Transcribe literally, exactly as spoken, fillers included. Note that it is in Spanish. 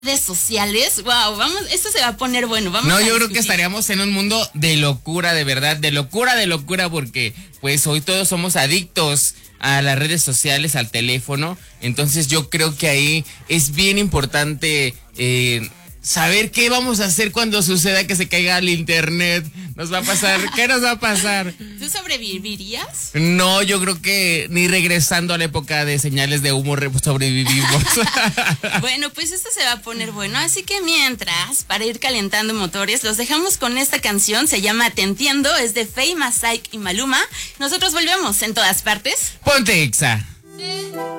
redes sociales, wow, vamos, esto se va a poner bueno, vamos No, a yo creo discutir. que estaríamos en un mundo de locura, de verdad, de locura, de locura, porque pues hoy todos somos adictos a las redes sociales, al teléfono, entonces yo creo que ahí es bien importante eh, saber qué vamos a hacer cuando suceda que se caiga el internet. Nos va a pasar, ¿qué nos va a pasar? ¿Tú sobrevivirías? No, yo creo que ni regresando a la época de señales de humo re- sobrevivimos. Bueno, pues esto se va a poner bueno, así que mientras, para ir calentando motores, los dejamos con esta canción, se llama Te Entiendo, es de Faye, Masaik y Maluma. Nosotros volvemos en todas partes. Ponte Exa. Eh.